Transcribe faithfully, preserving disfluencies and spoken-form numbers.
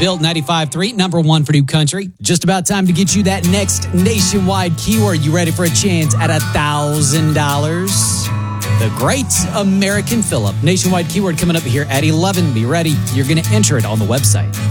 Built ninety-five point three, number one for New Country. Just about time to get you that next nationwide keyword. You ready for a chance at one thousand dollars? The Great American Fill-Up. Nationwide keyword coming up here at eleven. Be ready. You're going to enter it on the website.